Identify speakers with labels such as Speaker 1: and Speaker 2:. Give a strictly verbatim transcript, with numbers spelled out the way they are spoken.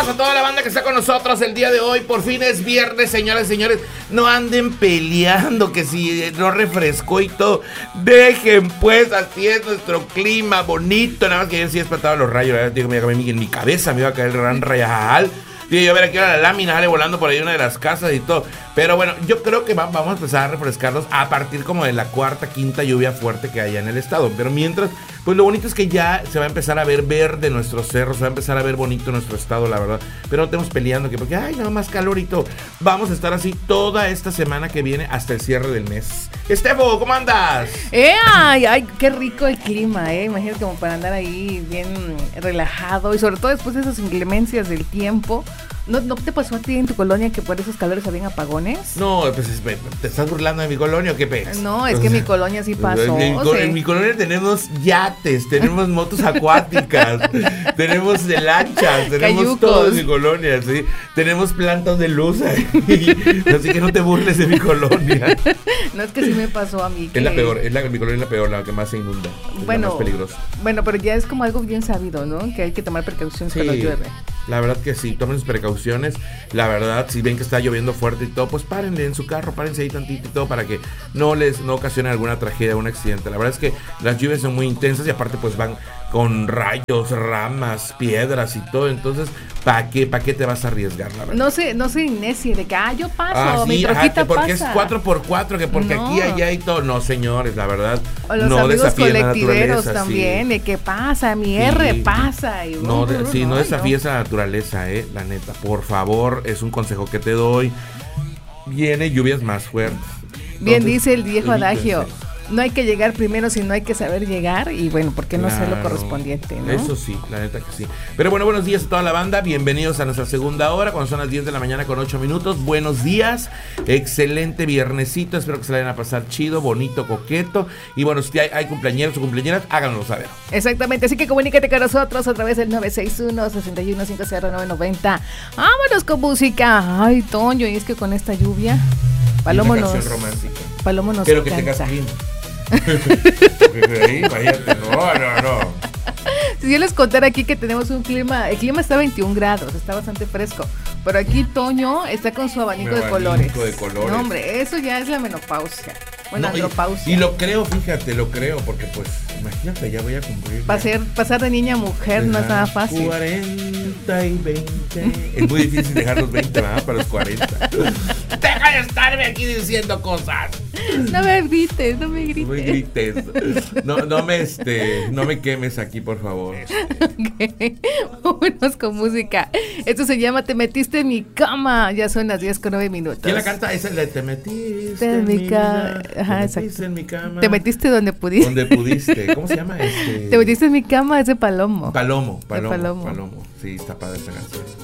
Speaker 1: a toda la banda que está con nosotros el día de hoy. Por fin es viernes, señoras y señores. No anden peleando que si no refrescó y todo. Dejen pues, así es nuestro clima bonito. Nada más que ayer sí despertaba los rayos, ¿verdad? Digo, mira, en mi cabeza me iba a caer el gran rayal. Digo, yo a ver aquí era la lámina, sale volando por ahí una de las casas y todo. Pero bueno, yo creo que va, vamos a empezar a refrescarlos a partir como de la cuarta, quinta lluvia fuerte que haya en el estado. Pero mientras, pues lo bonito es que ya se va a empezar a ver verde nuestros cerros, se va a empezar a ver bonito nuestro estado, la verdad. Pero no estemos peleando que porque, ay, nada más calor y todo. Vamos a estar así toda esta semana que viene hasta el cierre del mes. Estefo, ¿cómo andas?
Speaker 2: Eh, ay, ay, qué rico el clima, eh. Imagínate como para andar ahí bien relajado y sobre todo después de esas inclemencias del tiempo. ¿No, ¿No te pasó a ti en tu colonia que por esos calores habían apagones?
Speaker 1: No, pues ¿te estás burlando de mi colonia o qué pez?
Speaker 2: No, es que en mi colonia sí pasó.
Speaker 1: En mi,
Speaker 2: sí.
Speaker 1: en mi colonia tenemos yates, tenemos motos acuáticas, tenemos lanchas, tenemos
Speaker 2: Cayucos.
Speaker 1: todo en mi colonia, ¿sí? Tenemos plantas de luz ahí, así que no te burles de mi colonia.
Speaker 2: No, es que sí me pasó a mí. Que...
Speaker 1: Es la peor, es la, mi colonia es la peor, la que más se inunda, es
Speaker 2: bueno,
Speaker 1: la más peligrosa.
Speaker 2: Bueno, pero ya es como algo bien sabido, ¿no? Que hay que tomar precauciones sí, cuando llueve.
Speaker 1: La verdad que sí, tomen sus precauciones. La verdad, si ven que está lloviendo fuerte y todo, pues párenle en su carro, párense ahí tantito y todo para que no les no ocasionen alguna tragedia, un accidente. La verdad es que las lluvias son muy intensas y aparte pues van con rayos, ramas, piedras y todo. Entonces, ¿para qué, para qué te vas a arriesgar, la verdad?
Speaker 2: No sé, no sé, Inesi, de que, ah, yo paso,
Speaker 1: ah,
Speaker 2: mi
Speaker 1: sí,
Speaker 2: trojita
Speaker 1: ajá, porque
Speaker 2: pasa.
Speaker 1: es cuatro por cuatro, que porque
Speaker 2: no.
Speaker 1: aquí, allá y todo. No, señores, la verdad,
Speaker 2: o los
Speaker 1: no
Speaker 2: amigos
Speaker 1: la
Speaker 2: colectiveros también, sí. De que pasa, mi sí. R pasa. Y
Speaker 1: no, de, sí, no, no desafíes
Speaker 2: no.
Speaker 1: a la naturaleza, eh, la neta. Por favor, es un consejo que te doy. Viene lluvias más fuertes.
Speaker 2: Bien, entonces, dice el viejo adagio. No hay que llegar primero, sino hay que saber llegar. Y bueno, ¿por qué no claro, hacer lo correspondiente, no?
Speaker 1: Eso sí, la neta que sí. Pero bueno, buenos días a toda la banda. Bienvenidos a nuestra segunda hora, cuando son las diez de la mañana con ocho minutos. Buenos días. Excelente viernesito. Espero que se la vayan a pasar chido, bonito, coqueto. Y bueno, si hay, hay cumpleañeros o cumpleañeras, háganoslo saber.
Speaker 2: Exactamente. Así que comunícate con nosotros a través del nueve seis uno, seis uno cinco cero nueve nueve cero. Vámonos con música. Ay, Toño, y es que con esta lluvia, Palomo nos... Palomo nos
Speaker 1: Quiero que tengas clima. Ahí, váyate, no, no, no.
Speaker 2: Si yo les contara aquí que tenemos un clima, el clima está a veintiún grados, está bastante fresco, pero aquí Toño está con su abanico, abanico de colores.
Speaker 1: de colores.
Speaker 2: No, hombre, eso ya es la menopausia. Bueno,
Speaker 1: no,
Speaker 2: andropausia.
Speaker 1: Y, y lo creo, fíjate, lo creo, porque pues, imagínate, ya voy a cumplir.
Speaker 2: Pasar, pasar de niña a mujer no es nada fácil.
Speaker 1: cuarenta y veinte. Es muy difícil dejar los veinte, ¿verdad? Para los cuarenta. Deja de estarme aquí diciendo cosas.
Speaker 2: No me grites, no me grites.
Speaker 1: No me grites. No, no me este, no me quemes aquí, por favor.
Speaker 2: Ok, vámonos con música. Esto se llama Te metiste en mi cama. Ya son las diez con nueve minutos.
Speaker 1: ¿Quién la canta? Esa es la de Te metiste
Speaker 2: en mi cama. Ajá,
Speaker 1: Te metiste en mi cama.
Speaker 2: Te metiste donde pudiste.
Speaker 1: Donde pudiste. ¿Cómo se llama este?
Speaker 2: Te metiste en mi cama, es de Palomo.
Speaker 1: Palomo, Palomo,
Speaker 2: de Palomo.
Speaker 1: Palomo. Sí, está padre esa canción.